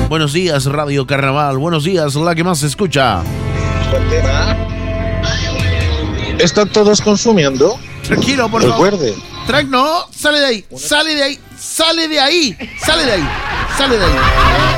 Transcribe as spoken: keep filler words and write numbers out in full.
Buenos días, Radio Carnaval. Buenos días, la que más se escucha. Buen tema. ¿Están todos consumiendo? Tranquilo, por favor. Recuerde. Track, no, sale de ahí, sale de ahí, sale de ahí, sale de ahí, sale de ahí.